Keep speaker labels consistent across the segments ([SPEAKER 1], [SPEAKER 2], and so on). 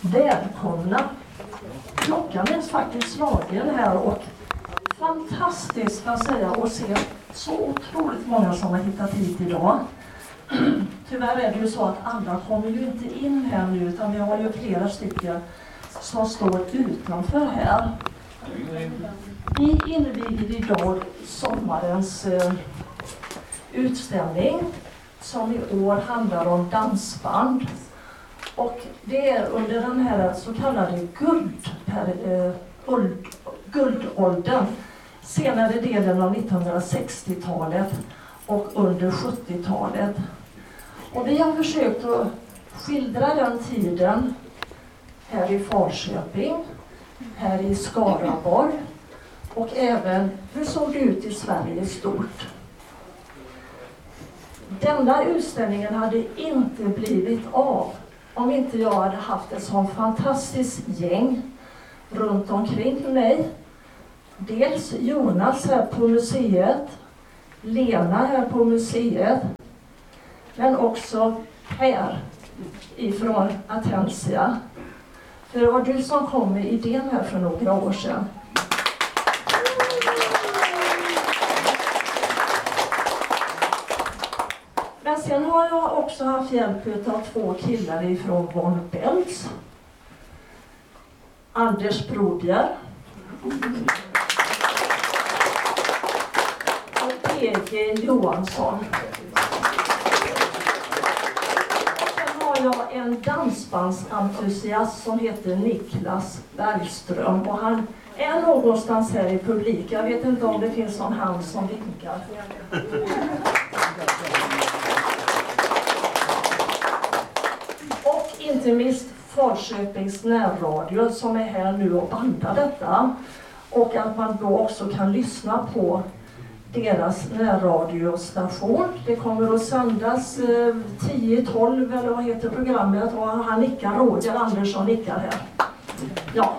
[SPEAKER 1] Välkomna! Klockan är faktiskt slagen här och fantastiskt ska jag säga att se så otroligt många som har hittat hit idag. Tyvärr är det ju så att alla kommer ju inte in här nu utan vi har ju flera stycken som står utanför här. Vi inviger idag sommarens utställning som i år handlar om dansband. Och det är under den här så kallade guldåldern, senare delen av 1960-talet och under 70-talet. Och vi har försökt att skildra den tiden här i Falköping, här i Skaraborg och även hur såg det ut i Sverige i stort. Denna utställningen hade inte blivit av om inte jag hade haft ett sånt fantastiskt gäng runt omkring mig. Dels Jonas här på museet, Lena här på museet, men också Per ifrån Atensia. För det var du som kom med idén här för några år sedan. Men sen har jag också haft hjälp av 2 killar ifrån Von Beltz. Anders Brodbjer. Och P.G. Johansson. Sen har jag en dansbandsentusiast som heter Niklas Bergström. Och han är någonstans här i publik. Jag vet inte om det finns någon hand som vinkar. Inte minst Falköpings närradio som är här nu och bandar detta. Och att man då också kan lyssna på deras närradiostation. Det kommer att sändas 10-12 eller vad heter programmet. Och han nickar, Roger Andersson nickar här. Ja.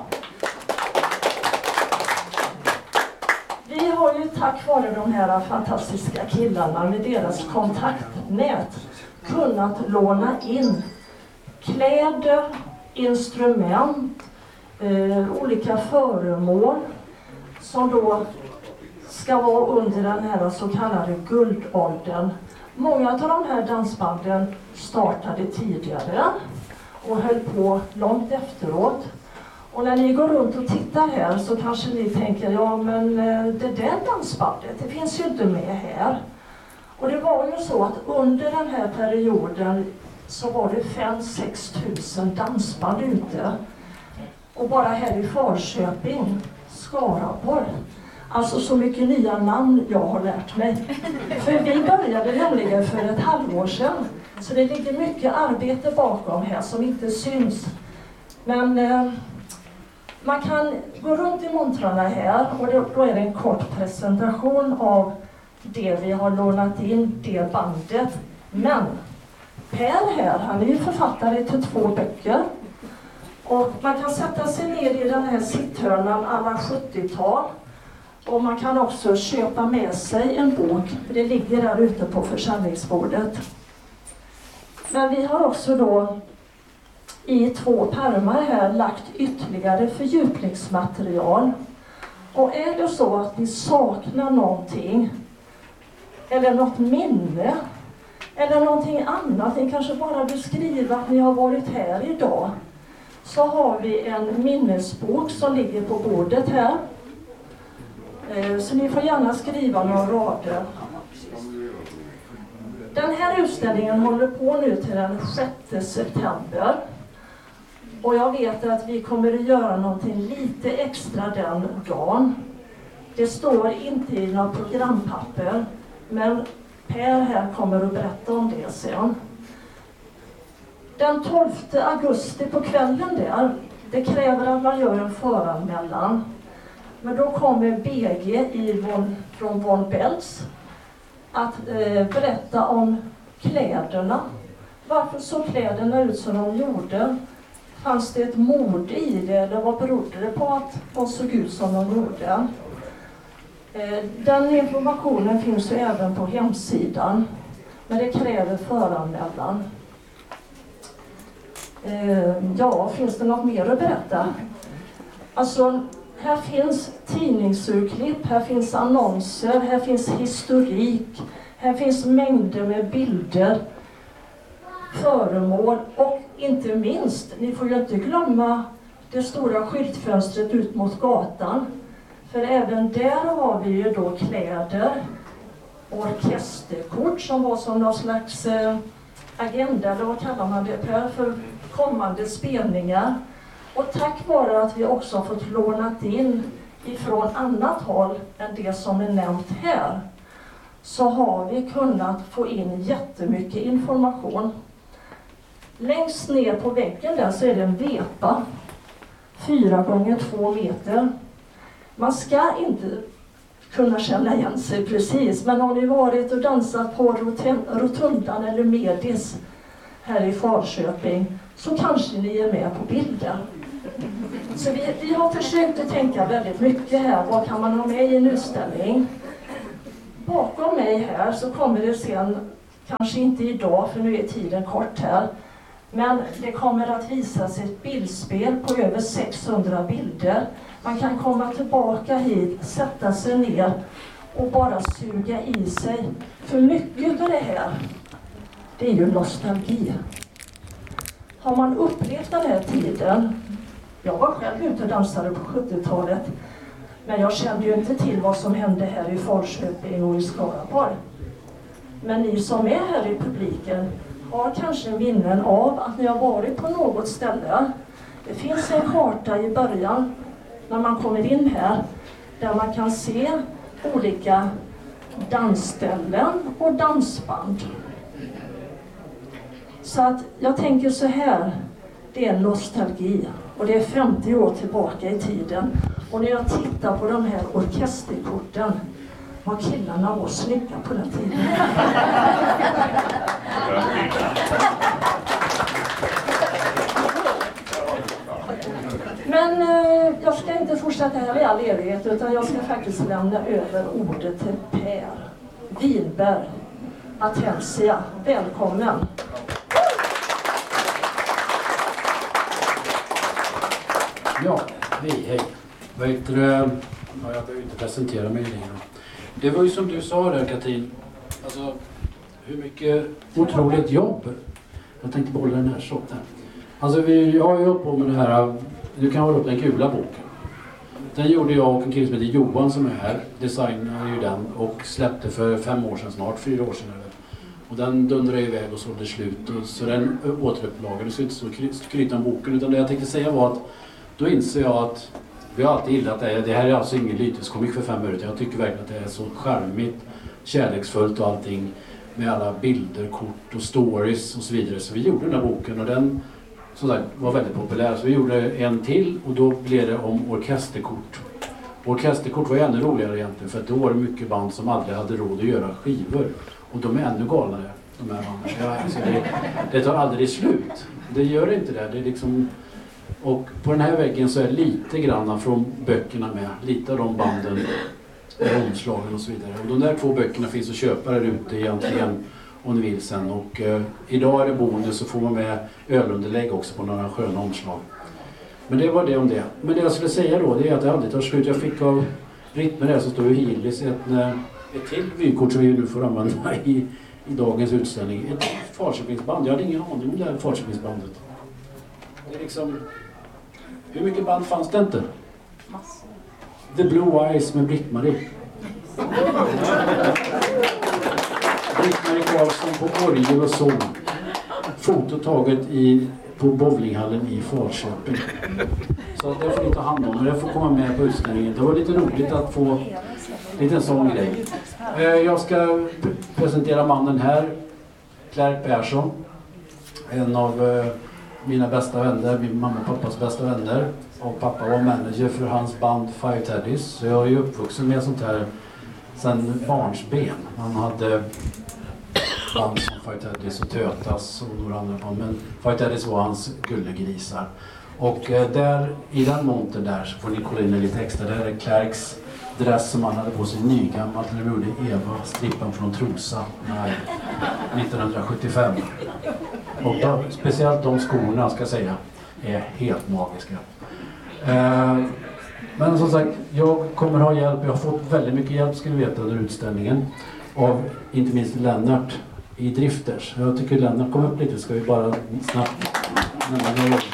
[SPEAKER 1] Vi har ju tack vare de här fantastiska killarna med deras kontaktnät kunnat låna in kläder, instrument, olika föremål som då ska vara under den här så kallade guldåldern. Många av de här dansbanden startade tidigare och höll på långt efteråt. Och när ni går runt och tittar här så kanske ni tänker, ja men det där dansbandet, det finns ju inte med här. Och det var ju så att under den här perioden så var det 5-6 tusen dansband ute. Och bara här i Falköping, Skaraborg. Alltså så mycket nya namn jag har lärt mig. För vi började nämligen för ett halvår sedan. Så det ligger mycket arbete bakom här som inte syns. Men man kan gå runt i montrarna här och då är det en kort presentation av det vi har lånat in, det bandet. Men Per här, han är ju författare till 2 böcker. Och man kan sätta sig ner i den här sitthörnan alla 70-tal. Och man kan också köpa med sig en bok, för det ligger där ute på försäljningsbordet. Men vi har också då i 2 pärmar här lagt ytterligare fördjupningsmaterial. Och är det så att vi saknar någonting, eller något minne, eller någonting annat, ni kanske bara vill skriva att ni har varit här idag, så har vi en minnesbok som ligger på bordet här. Så ni får gärna skriva några rader. Den här utställningen håller på nu till den 6 september. Och jag vet att vi kommer att göra någonting lite extra den dagen. Det står inte i några programpapper, men Per här kommer att berätta om det sen. Den 12 augusti på kvällen där, det kräver att man gör en föranmälan. Men då kommer BG från Von Beltz att berätta om kläderna. Varför såg kläderna ut som de gjorde? Fanns det ett mode i det eller vad berodde det på att de såg ut som de gjorde? Den informationen finns ju även på hemsidan, men det kräver föranmälan. Ja, finns det något mer att berätta? Alltså, här finns tidningsurklipp, här finns annonser, här finns historik, här finns mängder med bilder, föremål och inte minst, ni får ju inte glömma det stora skyltfönstret ut mot gatan. För även där har vi ju då kläder, orkesterkort som var som någon slags agenda, eller vad kallar man det, för kommande spelningar. Och tack vare att vi också har fått lånat in ifrån annat håll än det som är nämnt här, så har vi kunnat få in jättemycket information. Längst ner på väggen där så är det en vepa, 4 gånger 2 meter. Man ska inte kunna känna igen sig precis, men har ni varit och dansat på Rotundan eller Medis här i Falköping så kanske ni är med på bilden. Så vi har försökt att tänka väldigt mycket här. Vad kan man ha med i en utställning? Bakom mig här så kommer det sen, kanske inte idag för nu är tiden kort här, men det kommer att visas ett bildspel på över 600 bilder. Man kan komma tillbaka hit, sätta sig ner och bara suga i sig. För mycket av det här, det är ju nostalgi. Har man upplevt den här tiden, jag var själv ute och dansade på 70-talet, men jag kände ju inte till vad som hände här i Falköping och i Skaraborg. Men ni som är här i publiken har kanske minnen av att ni har varit på något ställe. Det finns en karta i början när man kommer in här där man kan se olika dansställen och dansband. Så att jag tänker så här, det är nostalgi och det är 50 år tillbaka i tiden. Och när jag tittar på de här orkesterkorten, vad killarna var snygga på den tiden. Men jag ska inte fortsätta här i all evighet, utan jag ska faktiskt lämna över ordet till Per Winberg, Atensia. Välkommen!
[SPEAKER 2] Ja, hej. Jag behöver inte presentera mig längre. Det var ju som du sa där, Katrin. Alltså, hur mycket otroligt jobb. Jag tänkte behålla den här sorten. Alltså, jag har ju hållit på med det här. Du kan hålla upp den gula boken. Den gjorde jag och en kille som heter Johan som är här. Designade ju den och släppte för 5 år sedan snart, 4 år sedan. Och den dundrade iväg och sålde slut. Och så den återupplagades så inte så skryta om boken. Utan det jag tänkte säga var att då inser jag att vi har alltid gillat det. Det här är alltså ingen lyteskomik för 5 minuter. Jag tycker verkligen att det är så charmigt, kärleksfullt och allting. Med alla bilder, kort och stories och så vidare. Så vi gjorde den här boken och den som sagt var väldigt populär. Så vi gjorde en till och då blev det om orkesterkort. Orkesterkort var ju ännu roligare egentligen för att då var det mycket band som aldrig hade råd att göra skivor. Och de är ännu galnare, de här banden. Ja, alltså det tar aldrig slut. Det gör inte det. Det är liksom... Och på den här väggen så är lite granna från böckerna med. Lite av de banden, omslagen och så vidare. Och de där 2 böckerna finns att köpa där ute egentligen om ni vill sen. Och idag är det bonus så får man med ölunderlägg också på några sköna omslag. Men det var det om det. Men det jag skulle säga då det är att det aldrig tar slut. Jag fick av Ritmer där så står ju Hillis ett till vykort som vi nu får använda i dagens utställning. Ett Falköpingsband. Jag hade ingen aning om det här Falköpingsbandet. Det är liksom... Hur mycket band fanns det inte?
[SPEAKER 3] Massor.
[SPEAKER 2] The Blue Eyes med Britt-Marie. Britt-Marie Karlsson på orgel och sång. Foto taget på bowlinghallen i Falköping. Så det får ni ta hand om. Men det får komma med på utställningen. Det var lite roligt att få lite en sån grej. Jag ska presentera mannen här. Clark Persson. En av... mina bästa vänner, min mamma och pappas bästa vänner. Och pappa var manager för hans band Five Teddies. Så jag är ju uppvuxen med sånt här sedan barnsben. Han hade band som Five Teddies och Tötas och några andra band. Men Five Teddies var hans gullegrisar. Och där, i den montern där så får ni kolla in lite extra. Där är Clarks dress som han hade på sig nygammalt när de gjorde Eva, strippan från Trosa. Nej, 1975. Och speciellt de skorna ska jag säga är helt magiska. Men som sagt, jag kommer ha hjälp. Jag har fått väldigt mycket hjälp ska ni veta under utställningen. Av inte minst Lennart i Drifters. Jag tycker Lennart kom upp lite, ska vi bara snabbt nämna det.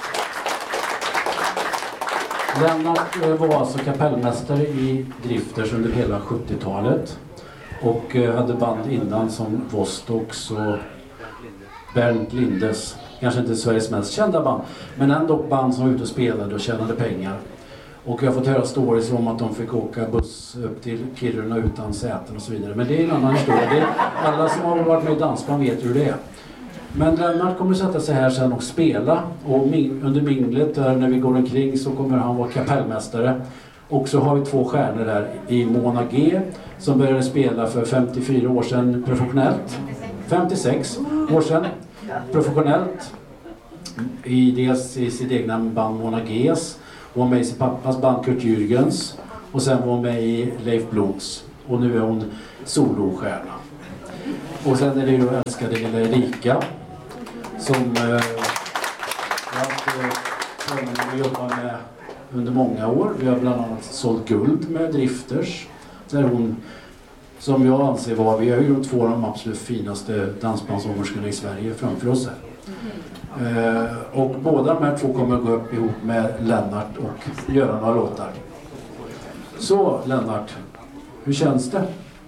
[SPEAKER 2] Lennart var alltså kapellmästare i Drifters under hela 70-talet. Och hade band innan som Vostocks och Bernt Lindes. Kanske inte Sveriges mest kända band, men ändå band som var ute och spelade och tjänade pengar. Och jag har fått höra stories om att de fick åka buss upp till Kiruna utan säten och så vidare. Men det är en annan historia. Alla som har varit med i dansband vet hur det är. Men Lennart kommer sätta sig här sen och spela. Och under minglet där när vi går omkring så kommer han vara kapellmästare. Och så har vi 2 stjärnor där i Mona G som började spela för 54 år sedan professionellt. 56 år sedan professionellt. Dels i sitt egna band Mona G's. Hon var med i sin pappas band Kurt Jürgens. Och sen var hon med i Leif Bloms. Och nu är hon solostjärna. Och sen är det ju älskade lilla Erika. Som jag jobbar med under många år. Vi har bland annat sålt guld med Drifters. Där hon, som jag anser var, vi har ju 2 av de absolut finaste dansbandsångerskorna i Sverige framför oss här. Och båda de här 2 kommer att gå upp ihop med Lennart och göra några låtar. Så Lennart, hur känns det?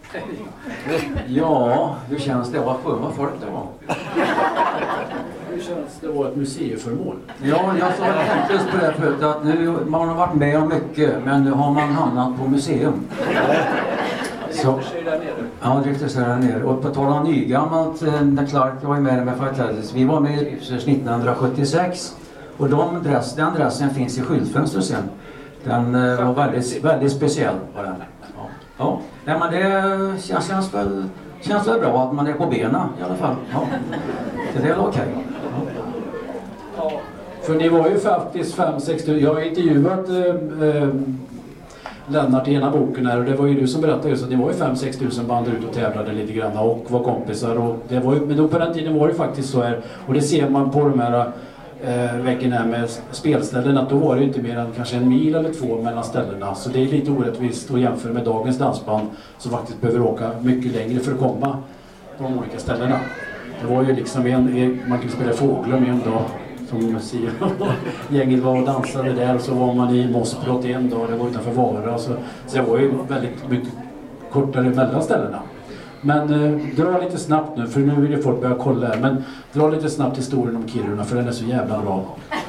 [SPEAKER 3] Ja, hur känns det? Vad skönt folk det var.
[SPEAKER 2] Hur känns det att vara ett museiföremål?
[SPEAKER 3] Ja, jag sa just på det förut att nu man har varit med om mycket, men nu har man hamnat på museum. Så, ja, riktigt så där nere. Och på tal om nygammalt, när Clark var med Fighters, vi var med i 1976 och den dressen finns i skyltfönstret sen. Den var väldigt speciell på den. Ja, nej, men det känns väl bra att man är på benen i alla fall. Ja. Det är okej.
[SPEAKER 2] Ja. För ni var ju faktiskt 5-6. Jag har intervjuat Lennart i ena boken här och det var ju du som berättade just att det var ju 5-6 tusen band ut och tävlade lite grann och var kompisar och det var ju, men då på den tiden var det faktiskt så här och det ser man på de här veckorna här med spelställen att då var det ju inte mer än kanske 1 mil eller 2 mellan ställena så det är lite orättvist att jämföra med dagens dansband som faktiskt behöver åka mycket längre för att komma på de olika ställena. Det var ju liksom man kunde spela Fåglum en dag som Sia gänget var och dansade där och så var man i Mossbrott en dag, det var utanför Vara så det var ju väldigt mycket kortare mellan ställena. Men dra lite snabbt nu för nu vill ju folk börja kolla här, men dra lite snabbt historien om Kiruna för den är så jävla bra.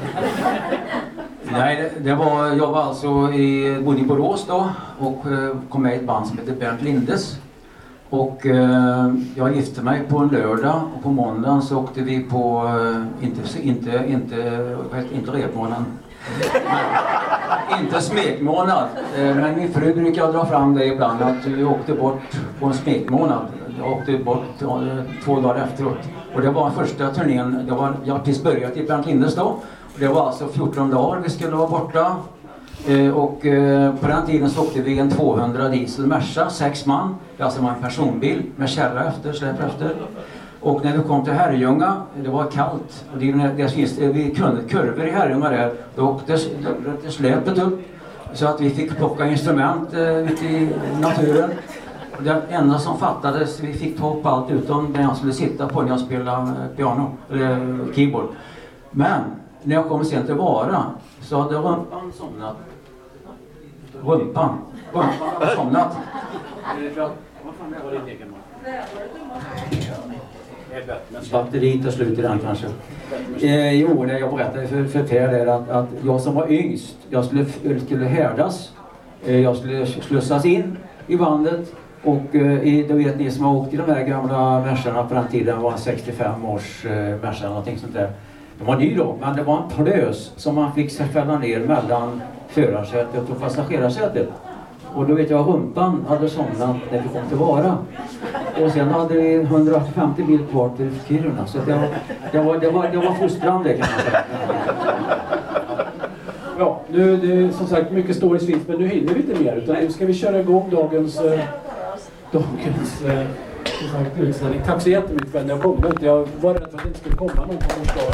[SPEAKER 3] Nej, jag var alltså bodde i Borås då och kom med i ett band som heter Bernt Lindes. Och jag gifte mig på en lördag och på måndagen så åkte vi på, inte repmånaden, inte smekmånad. Men min fru brukar dra fram det ibland att vi åkte bort på en smekmånad. Jag åkte bort 2 dagar efteråt. Och det var första turnén, jag har precis börjat i Bernt Lindes då. Och det var alltså 14 dagar vi skulle vara borta. Och på den tiden så åkte vi en 200 diesel Merca, 6 man. Det alltså var en personbil med kärra efter, släp efter. Och när vi kom till Herrljunga, det var kallt. Och det finns vi kunde kurvor i Herrljunga där. Då åkte släpet upp så att vi fick plocka instrument ute i naturen. Och det enda som fattades, vi fick ta upp allt utom när jag skulle sitta på när jag spelade piano eller keyboard. Men när jag kom sen till Vara så hade rumpan somnat. Rumpan hade somnat.
[SPEAKER 2] Vad fan är din egen man?
[SPEAKER 3] Batteriet tar slut i den kanske. Jo, när jag berättade för Per där att jag som var yngst, jag skulle härdas. Jag skulle slussas in i bandet. Och då vet ni som har åkt i de här gamla Mercarna på den tiden var 65 års Merca någonting sånt där. De var ny då, men det var en plös som man fick fälla ner mellan förarsätet och passagerarsätet. Och då vet jag att rumpan hade somnat när vi kom till Vara. Och sen hade vi 150 mil kvar till Kiruna. Så det var fostrande kan man säga.
[SPEAKER 2] Ja, nu det är som sagt mycket stories finns men nu hinner vi inte mer utan nu ska vi köra igång dagens utställning. Tack så jättemycket för att ni har kommit. Jag var rädd för att det inte skulle komma någon kommentar.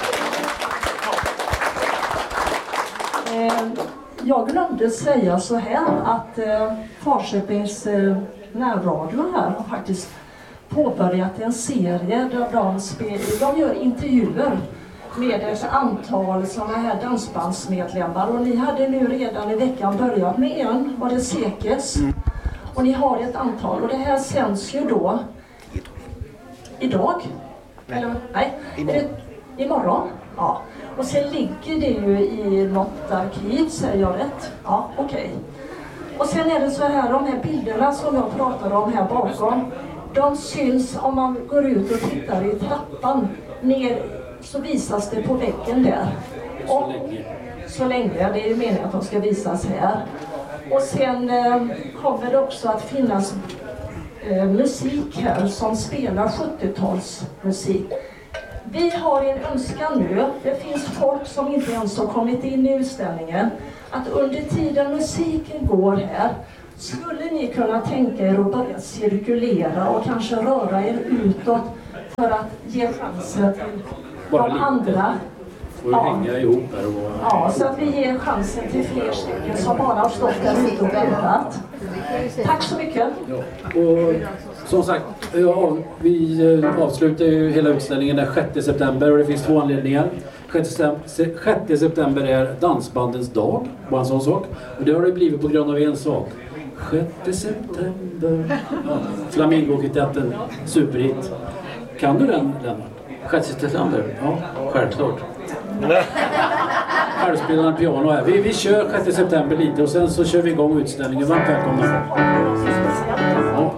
[SPEAKER 1] Jag glömde säga så här att Falköpings närradio här har faktiskt påbörjat en serie där de gör intervjuer med ett antal sådana här dansbandsmedlemmar. Och ni hade nu redan i veckan börjat med en, var det Sekes? Och ni har ett antal. Och det här sänds ju då idag? Eller, nej, imorgon. Ja. Och sen ligger det ju i något arkiv, säger jag rätt? Ja, okej. Och sen är det så här, de här bilderna som jag pratade om här bakom, de syns om man går ut och tittar i trappan ner, så visas det på väggen där. Och så länge, det är ju meningen att de ska visas här. Och sen kommer det också att finnas musik här som spelar 70-talsmusik. Vi har en önskan nu, det finns folk som inte ens har kommit in i utställningen, att under tiden musiken går här skulle ni kunna tänka er att börja cirkulera och kanske röra er utåt för att ge chansen till de andra.
[SPEAKER 2] Och hänga ihop här.
[SPEAKER 1] Ja, så att vi ger chansen till fler stycken som bara har stått där ute och väntat. Tack så mycket.
[SPEAKER 2] Ja. Och som sagt, vi avslutar ju hela utställningen den 6 september och det finns 2 anledningar. 6 september är dansbandens dag, bara en sån sak. Och det har det blivit på grund av en sak. 6 september. Ja, Flamingo-kvintetten, superhit. Kan du den, Lennart?
[SPEAKER 3] 6 september? Ja, självklart.
[SPEAKER 2] Självspelande piano här. Vi kör 6 september lite och sen så kör vi igång utställningen. Varmt välkomna. Ja.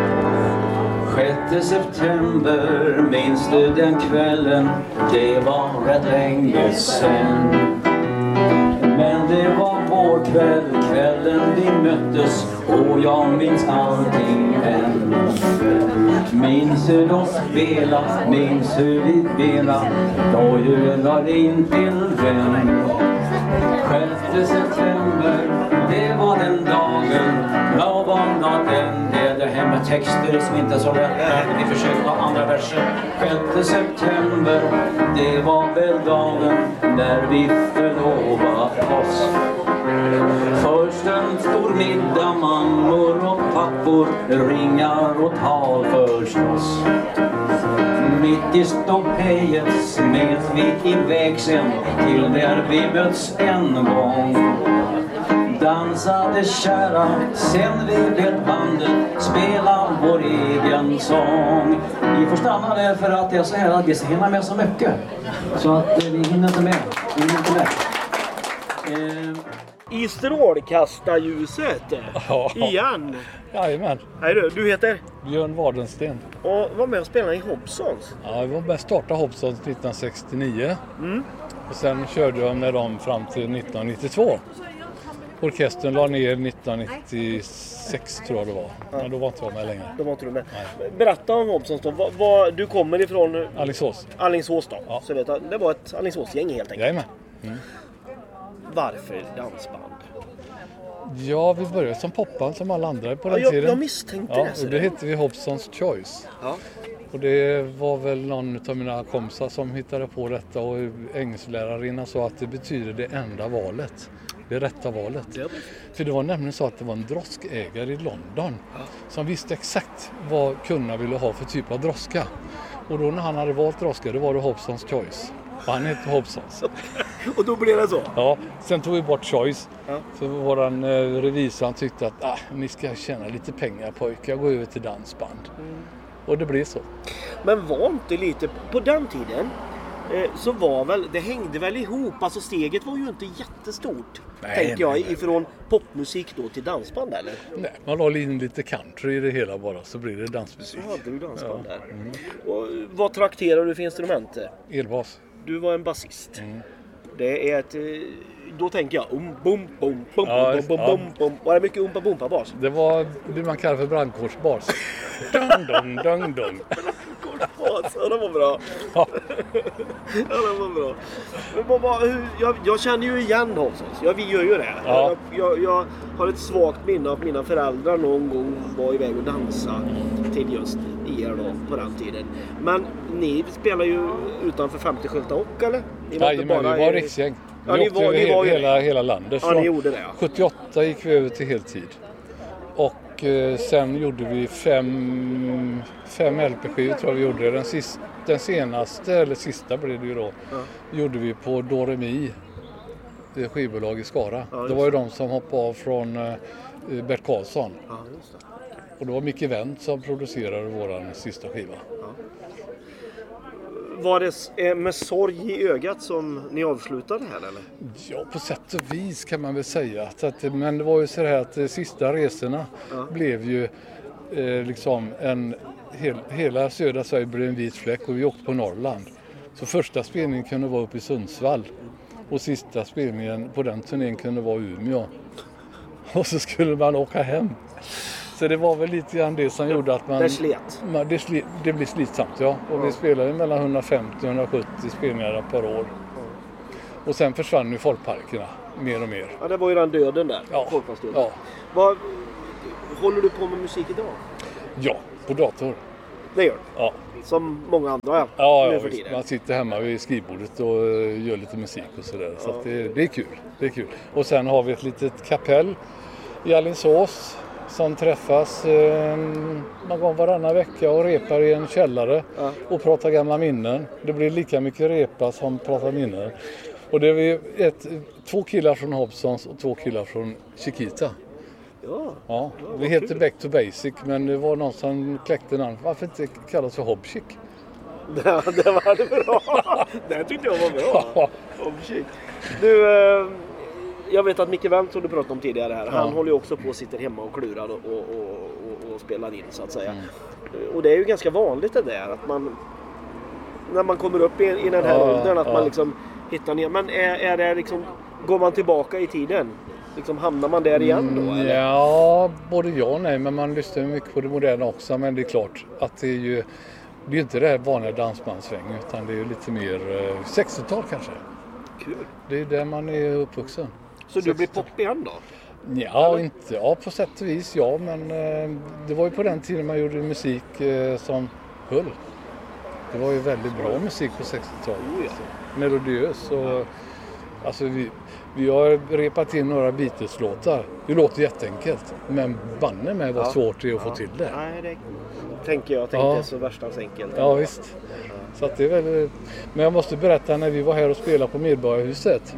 [SPEAKER 3] 6 september, minns du den kvällen? Det var rätt länge sen. Men det var vår kväll, kvällen vi möttes, och jag minns allting än. Minns hur de spela, minns hur vi spela, då jular in till vän. 6 september, det var den dagen, jag var natten. Det här med texter som inte är så lätta, vi försöker ha andra verser. 6 september, det var väl dagen när vi förlovat oss. Först en stor middag, mammor och pappor, ringar och tal förstås. Mitt i ståhejet smet vi iväg sen till där vi möts en gång. Dansade kära, sen vi blev bandet, spela vår egen sång. Vi får stanna där för att det är så här att vi ska hinna med så mycket. Så att vi hinner inte med.
[SPEAKER 4] I strålkastarljuset igen.
[SPEAKER 5] Jajamän.
[SPEAKER 4] Hej du heter?
[SPEAKER 5] Björn Wadensten.
[SPEAKER 4] Och var med och spelade i Hobsons.
[SPEAKER 5] Ja, jag var med och startade Hobsons 1969. Och sen körde jag med dem fram till 1992. Orkestern la ner 1996 tror jag det var. Men då var inte jag med längre.
[SPEAKER 4] Då var inte du med.
[SPEAKER 5] Nej.
[SPEAKER 4] Berätta om Hobsons då. Du kommer ifrån Alingsås då.
[SPEAKER 5] Ja.
[SPEAKER 4] Så det var ett Alingsåsgäng helt enkelt.
[SPEAKER 5] Jajamän.
[SPEAKER 4] Varför dansband?
[SPEAKER 5] Ja, vi började som popband som alla andra på den tiden.
[SPEAKER 4] Jag misstänkte det.
[SPEAKER 5] Och det hette vi Hobsons Choice.
[SPEAKER 4] Ja.
[SPEAKER 5] Och det var väl någon av mina kompisar som hittade på detta, och engelsklärarinnan sa att det betyder det enda valet. Det rätta valet. Ja. För det var nämligen så att det var en droskägare i London som visste exakt vad kunderna ville ha för typ av droska. Och då när han hade valt droska, då var det Hobsons Choice. Och han hette Hobsons.
[SPEAKER 4] Och då blev det så?
[SPEAKER 5] Ja, sen tog vi bort Choice. Ja. För våran revisor tyckte att ni ska tjäna lite pengar pojkar, gå över till dansband. Och det blev så. Men
[SPEAKER 4] var inte lite, på den tiden så var väl, det hängde väl ihop, alltså steget var ju inte jättestort. Tänker jag, ifrån popmusik då till dansband eller?
[SPEAKER 5] Nej, man la in lite country i det hela bara, så blir det dansmusik.
[SPEAKER 4] Så hade du dansband där. Och vad trakterar du för instrument?
[SPEAKER 5] Elbas.
[SPEAKER 4] Du var en basist. Det är ett, då tänker jag bum. Var det mycket umpa-bumpa-bas?
[SPEAKER 5] Det var det man kallar för brandkårsbas. Dong.
[SPEAKER 4] Ja, det var bra.
[SPEAKER 5] Ja.
[SPEAKER 4] Ja, det var bra. Men jag känner ju igen Hobsons. Vi gör ju det.
[SPEAKER 5] Ja.
[SPEAKER 4] Jag har ett svagt minne av mina föräldrar någon gång var iväg och dansa till just er då på den tiden. Men ni spelar ju utanför 50 skyltar och eller?
[SPEAKER 5] Nej, men vi var riksgäng.
[SPEAKER 4] Ja,
[SPEAKER 5] Vi åkte över hela landet.
[SPEAKER 4] Ja, ni gjorde det.
[SPEAKER 5] 78 gick vi över till heltid. Och sen gjorde vi fem LP-skivor tror jag vi gjorde. Den senaste, eller sista blev det ju då, gjorde vi på Doremi, skivbolag i Skara.
[SPEAKER 4] Ja,
[SPEAKER 5] det var ju de som hoppade av från Bert Karlsson.
[SPEAKER 4] Ja, just det.
[SPEAKER 5] Och det var Micke Wendt som producerade våran sista skiva.
[SPEAKER 4] Ja. Var det med sorg i ögat som ni avslutade här eller?
[SPEAKER 5] Ja, på sätt och vis kan man väl säga. Men det var ju så här att de sista resorna blev ju liksom hela södra Sverige blev en vit fläck och vi åkte på Norrland. Så första spelningen kunde vara uppe i Sundsvall och sista spelningen på den turnén kunde vara Umeå. Och så skulle man åka hem. Så det var väl lite grann det som gjorde att man...
[SPEAKER 4] Det slet.
[SPEAKER 5] Det blev slitsamt, ja. Och vi spelade mellan 150 och 170 spelningar per år. Och sen försvann ju folkparkerna mer och mer.
[SPEAKER 4] Ja, det var ju den döden där.
[SPEAKER 5] Ja.
[SPEAKER 4] Folkparksdöden.
[SPEAKER 5] Ja.
[SPEAKER 4] Håller du på med musik idag?
[SPEAKER 5] Ja, på dator.
[SPEAKER 4] Det gör du?
[SPEAKER 5] Ja.
[SPEAKER 4] Som många andra
[SPEAKER 5] Ja, man sitter hemma vid skrivbordet och gör lite musik och sådär. Så att det är kul. Det är kul. Och sen har vi ett litet kapell i Alingsås som träffas någon gång varannan vecka och repar i en källare och pratar gamla minnen. Det blir lika mycket repa som pratar minnen. Och det är 2 killar från Hobsons och 2 killar från Chiquita. Ja, vi heter Back to Basic, men det var någon som kläckte namn. Varför inte kallas för Hobchick?
[SPEAKER 4] Det var bra. Det tyckte jag var bra. Hobchick. Du, jag vet att Micke Wendt som du pratade om tidigare här, han håller ju också på och sitter hemma och klurar och spelar in så att säga. Och det är ju ganska vanligt det där att man, när man kommer upp i den här åldern, att man liksom hittar ner. Men är det liksom, går man tillbaka i tiden? Liksom, hamnar man där igen då? Eller?
[SPEAKER 5] Ja, både ja och nej, men man lyssnar mycket på det moderna också. Men det är klart att det är ju inte det här vanliga dansbandsvängen, utan det är ju lite mer 60-tal kanske.
[SPEAKER 4] Kul.
[SPEAKER 5] Det är där man är uppvuxen.
[SPEAKER 4] Så du blir pop igen då?
[SPEAKER 5] Ja, inte. Ja, på sätt och vis ja, men det var ju på den tiden man gjorde musik som höll. Det var ju väldigt bra musik på 60-talet. Melodiös och alltså vi har repat in några Beatles-låtar. Det låter jätteenkelt, men banne med vad svårt det är att få till det.
[SPEAKER 4] Nej, det tänker jag. Det är så värstans enkelt.
[SPEAKER 5] Ja, visst. Så att det är väl... Men jag måste berätta, när vi var här och spelade på Medborgarhuset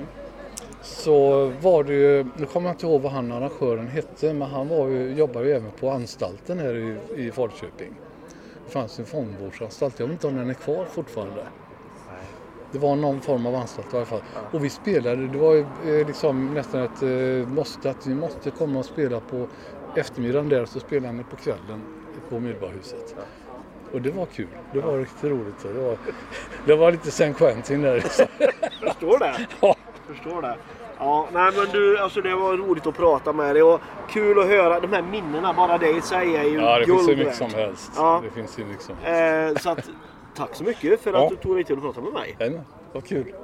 [SPEAKER 5] så var det ju... Nu kommer jag inte ihåg vad arrangören hette, men han jobbade ju även på anstalten här i Falköping. Det fanns en fångvårdsanstalt. Jag vet inte om den är kvar fortfarande. Det var någon form av anstalt i alla fall. Och vi spelade, det var ju liksom nästan ett måste att vi måste komma och spela på eftermiddagen där, så spelade vi på kvällen på Medborgarhuset. Och det var kul, det var riktigt roligt. Det var lite San Quentin där.
[SPEAKER 4] Förstår det?
[SPEAKER 5] Ja.
[SPEAKER 4] Förstår det. Ja, nej men du, alltså det var roligt att prata med dig och kul att höra de här minnena, bara det i sig är ju
[SPEAKER 5] ja, det
[SPEAKER 4] guld
[SPEAKER 5] finns ju mycket som helst.
[SPEAKER 4] Ja.
[SPEAKER 5] Det finns ju mycket som helst.
[SPEAKER 4] Så att, tack så mycket för att du tog dig till att prata med mig.
[SPEAKER 5] Ja, vad kul.